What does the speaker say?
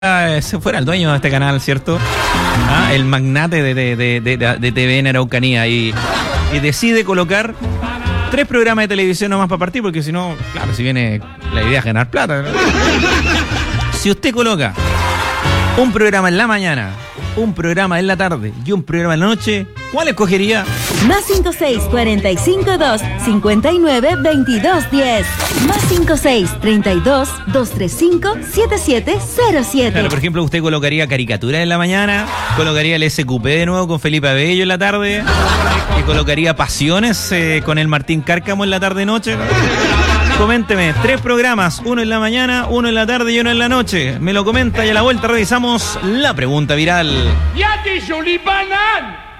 se fuera el dueño de este canal, ¿cierto? El magnate de TVN Araucanía y decide colocar 3 programas de televisión nomás para partir, porque si no, claro, si viene la idea es ganar plata, ¿no? Si usted coloca un programa en la mañana, un programa en la tarde y un programa en la noche, ¿cuál escogería? Más 56-45-2-59-22-10. Más 56-32-235-7707. Claro, por ejemplo, usted colocaría Caricatura en la mañana, colocaría el SQP de nuevo con Felipe Abello en la tarde, y colocaría Pasiones con el Martín Cárcamo en la tarde-noche. Coménteme, 3 programas, uno en la mañana, uno en la tarde y uno en la noche. Me lo comenta y a la vuelta revisamos la pregunta viral. ¡Yati Yulipanan!